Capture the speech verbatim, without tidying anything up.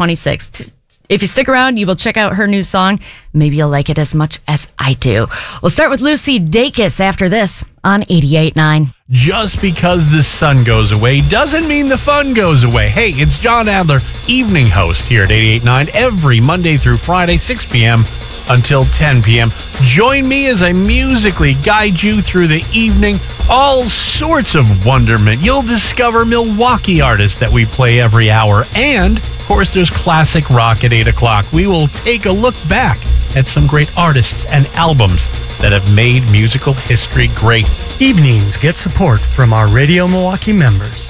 twenty-sixth. If you stick around, you will check out her new song. Maybe you'll like it as much as I do. We'll start with Lucy Dacus after this on eighty-eight point nine. Just because the sun goes away doesn't mean the fun goes away. Hey, it's John Adler, evening host here at eighty-eight point nine every Monday through Friday, six p.m. until ten p.m. Join me as I musically guide you through the evening. All sorts of wonderment. You'll discover Milwaukee artists that we play every hour. And, of course, there's classic rock at eight o'clock. We will take a look back at some great artists and albums that have made musical history great. Evenings get support from our Radio Milwaukee members.